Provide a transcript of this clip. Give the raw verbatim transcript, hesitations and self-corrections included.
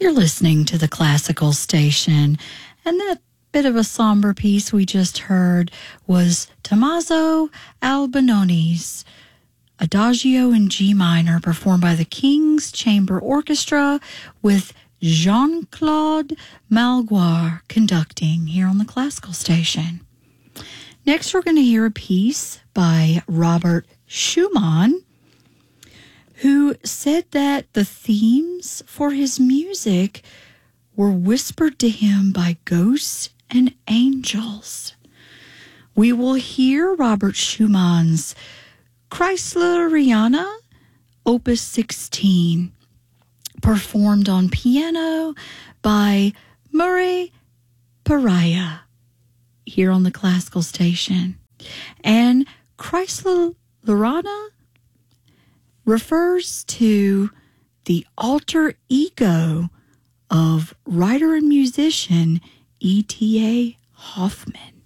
You're listening to the Classical Station, and that bit of a somber piece we just heard was Tommaso Albinoni's Adagio in G minor, performed by the King's Chamber Orchestra with Jean-Claude Malguard conducting here on the Classical Station. Next, we're going to hear a piece by Robert Schumann, who said that the themes for his music were whispered to him by ghosts and angels. We will hear Robert Schumann's Kreisleriana, Opus sixteen, performed on piano by Murray Pariah here on the Classical Station. And Kreisleriana refers to the alter ego of writer and musician E T A Hoffman.